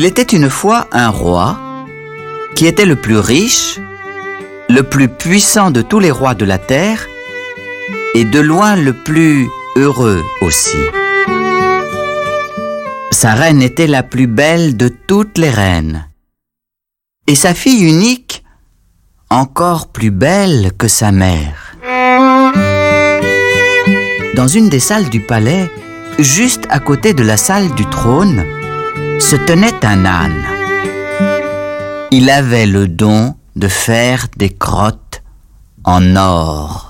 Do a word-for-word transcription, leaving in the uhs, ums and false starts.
Il était une fois un roi qui était le plus riche, le plus puissant de tous les rois de la terre et de loin le plus heureux aussi. Sa reine était la plus belle de toutes les reines et sa fille unique encore plus belle que sa mère. Dans une des salles du palais, juste à côté de la salle du trône, se tenait un âne. Il avait le don de faire des crottes en or.